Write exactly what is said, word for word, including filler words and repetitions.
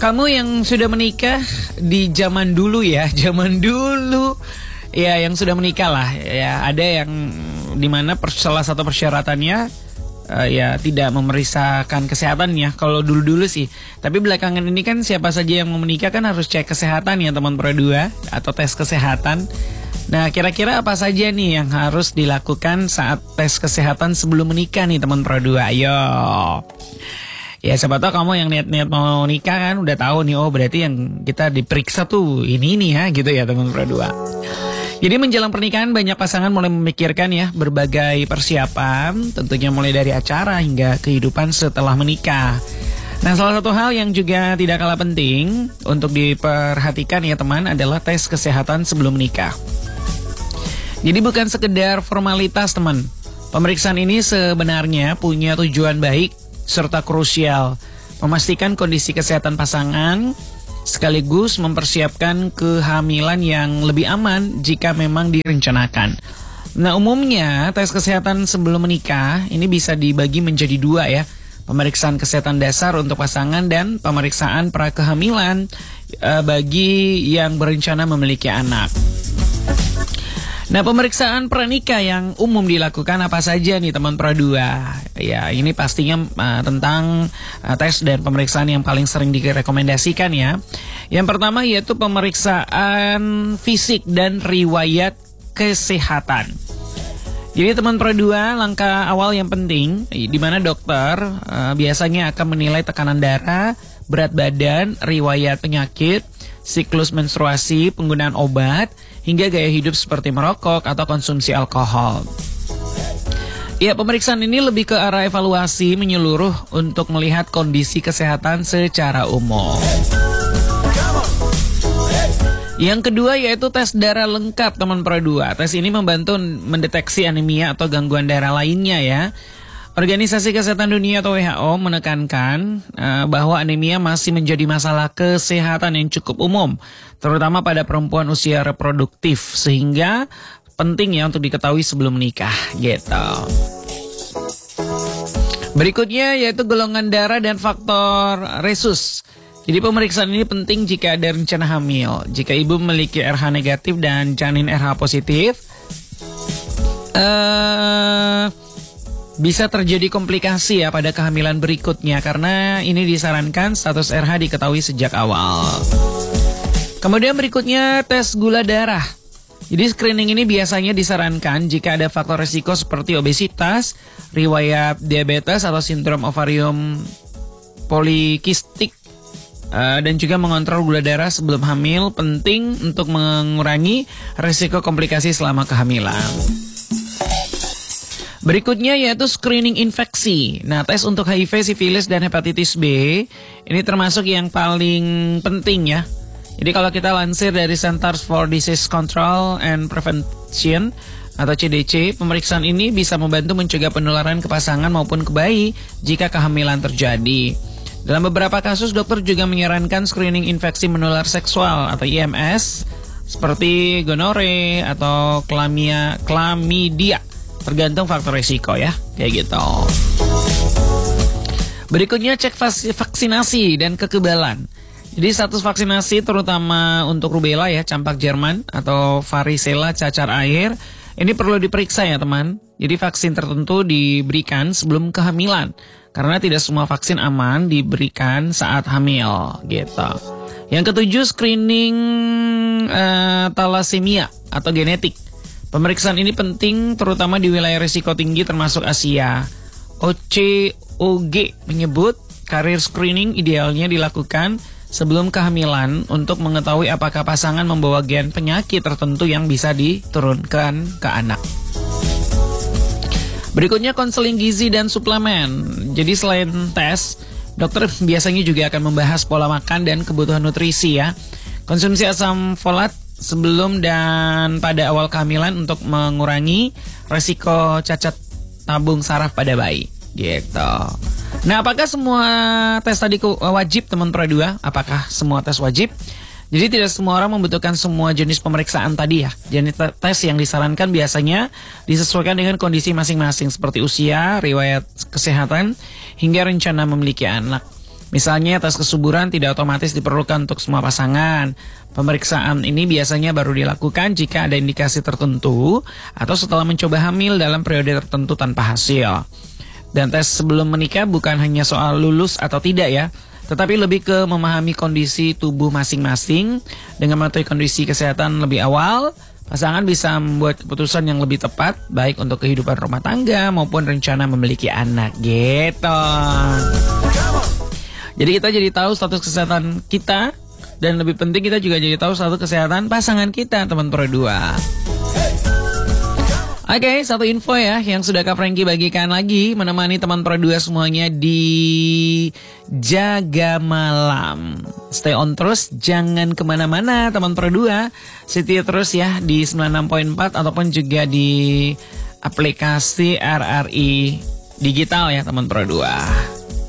kamu yang sudah menikah di zaman dulu ya, zaman dulu ya, yang sudah menikah lah ya, ada yang dimana salah satu persyaratannya uh, ya tidak memeriksakan kesehatannya kalau dulu-dulu sih. Tapi belakangan ini kan siapa saja yang mau menikah kan harus cek kesehatan ya teman Pro dua atau tes kesehatan. Nah, kira-kira apa saja nih yang harus dilakukan saat tes kesehatan sebelum menikah nih teman Pro dua? Ayo. Ya siapa tahu kamu yang niat-niat mau nikah kan udah tahu nih, oh berarti yang kita diperiksa tuh ini nih ya gitu ya teman Pro dua. Jadi menjelang pernikahan banyak pasangan mulai memikirkan ya berbagai persiapan, tentunya mulai dari acara hingga kehidupan setelah menikah. Nah, salah satu hal yang juga tidak kalah penting untuk diperhatikan ya teman adalah tes kesehatan sebelum menikah. Jadi bukan sekedar formalitas teman. Pemeriksaan ini sebenarnya punya tujuan baik serta krusial, memastikan kondisi kesehatan pasangan sekaligus mempersiapkan kehamilan yang lebih aman jika memang direncanakan. Nah, umumnya tes kesehatan sebelum menikah ini bisa dibagi menjadi dua ya. Pemeriksaan kesehatan dasar untuk pasangan dan pemeriksaan prakehamilan e, bagi yang berencana memiliki anak. Nah, pemeriksaan pranikah yang umum dilakukan apa saja nih teman Pro dua? Ya, ini pastinya uh, tentang uh, tes dan pemeriksaan yang paling sering direkomendasikan ya. Yang pertama yaitu pemeriksaan fisik dan riwayat kesehatan. Jadi teman Pro dua, langkah awal yang penting di mana dokter uh, biasanya akan menilai tekanan darah, berat badan, riwayat penyakit, siklus menstruasi, penggunaan obat, hingga gaya hidup seperti merokok atau konsumsi alkohol. Ya, pemeriksaan ini lebih ke arah evaluasi menyeluruh untuk melihat kondisi kesehatan secara umum. Yang kedua yaitu tes darah lengkap teman Pro dua. Tes ini membantu mendeteksi anemia atau gangguan darah lainnya ya. Organisasi Kesehatan Dunia atau W H O menekankan uh, bahwa anemia masih menjadi masalah kesehatan yang cukup umum, terutama pada perempuan usia reproduktif, sehingga penting ya untuk diketahui sebelum menikah gitu. Berikutnya yaitu golongan darah dan faktor resus. Jadi pemeriksaan ini penting jika ada rencana hamil. Jika ibu memiliki R H negatif dan janin R H positif, uh, bisa terjadi komplikasi ya pada kehamilan berikutnya karena ini disarankan status R H diketahui sejak awal. Kemudian berikutnya tes gula darah. Jadi screening ini biasanya disarankan jika ada faktor risiko seperti obesitas, riwayat diabetes atau sindrom ovarium polikistik, uh, dan juga mengontrol gula darah sebelum hamil penting untuk mengurangi risiko komplikasi selama kehamilan. Berikutnya yaitu screening infeksi. Nah, tes untuk H I V, sifilis, dan hepatitis B ini termasuk yang paling penting ya. Jadi kalau kita lansir dari Centers for Disease Control and Prevention atau C D C, pemeriksaan ini bisa membantu mencegah penularan ke pasangan maupun ke bayi jika kehamilan terjadi. Dalam beberapa kasus, dokter juga menyarankan screening infeksi menular seksual atau I M S seperti gonore atau chlamydia, chlamydia. Tergantung faktor risiko ya, kayak gitu. Berikutnya cek vaksinasi dan kekebalan. Jadi status vaksinasi terutama untuk rubella ya, campak Jerman atau varicella cacar air, ini perlu diperiksa ya teman. Jadi vaksin tertentu diberikan sebelum kehamilan karena tidak semua vaksin aman diberikan saat hamil gitu. Yang ketujuh screening uh, thalassemia atau genetik. Pemeriksaan ini penting terutama di wilayah risiko tinggi termasuk Asia. O C O G menyebut karir screening idealnya dilakukan sebelum kehamilan untuk mengetahui apakah pasangan membawa gen penyakit tertentu yang bisa diturunkan ke anak. Berikutnya konseling gizi dan suplemen. Jadi selain tes, dokter biasanya juga akan membahas pola makan dan kebutuhan nutrisi ya. Konsumsi asam folat sebelum dan pada awal kehamilan untuk mengurangi resiko cacat tabung saraf pada bayi gitu. Nah, apakah semua tes tadi wajib teman Pro dua? Apakah semua tes wajib? Jadi tidak semua orang membutuhkan semua jenis pemeriksaan tadi ya. Jenis tes yang disarankan biasanya disesuaikan dengan kondisi masing-masing seperti usia, riwayat kesehatan, hingga rencana memiliki anak. Misalnya tes kesuburan tidak otomatis diperlukan untuk semua pasangan. Pemeriksaan ini biasanya baru dilakukan jika ada indikasi tertentu atau setelah mencoba hamil dalam periode tertentu tanpa hasil. Dan tes sebelum menikah bukan hanya soal lulus atau tidak ya, tetapi lebih ke memahami kondisi tubuh masing-masing. Dengan mengetahui kondisi kesehatan lebih awal, pasangan bisa membuat keputusan yang lebih tepat, baik untuk kehidupan rumah tangga maupun rencana memiliki anak gitu. Jadi kita jadi tahu status kesehatan kita, dan lebih penting kita juga jadi tahu status kesehatan pasangan kita, teman Pro dua. Oke, okay, satu info ya yang sudah Kak Frankie bagikan lagi, menemani teman Pro dua semuanya di Jaga Malam. Stay on terus, jangan kemana-mana teman Pro dua. Setia terus ya di sembilan puluh enam koma empat ataupun juga di aplikasi R R I Digital ya teman Pro dua.